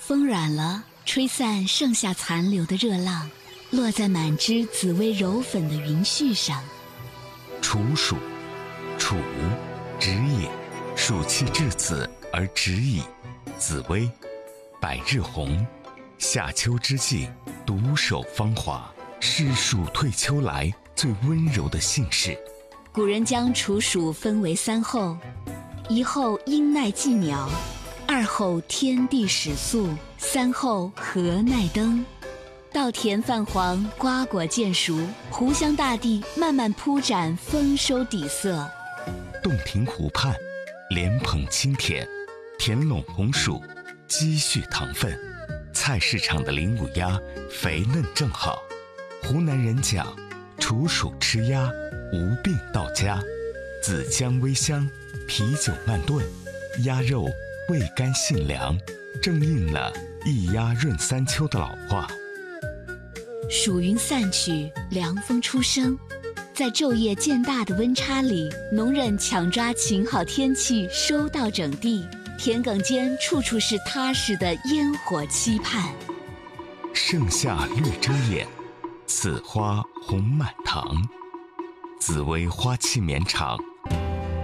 风软了，吹散剩下残留的热浪，落在满枝紫薇柔粉的云絮上。 处暑，处，止也。暑气至此而止矣。紫薇，百日红，夏秋之际，独守芳华，是暑退秋来最温柔的姓氏。 古人将处暑分为3候：一候阴耐寄鸟，2候天地始肃，3候禾耐登。稻田泛黄，瓜果渐熟，湖湘大地慢慢铺展丰收底色。 洞庭湖畔，莲蓬清甜，田垄红薯，积蓄糖分。菜市场的林五鸭肥嫩正好。湖南人讲，处暑吃鸭，无病到家。子姜微香，啤酒慢炖，鸭肉味甘性凉，正应了一鸭润3秋的老话。 暑云散去，凉风初生，在昼夜渐大的温差里，农人抢抓晴好天气，收稻整地，田埂间处处是踏实的烟火期盼。 盛夏绿遮眼，此花红满堂。紫薇花期绵长，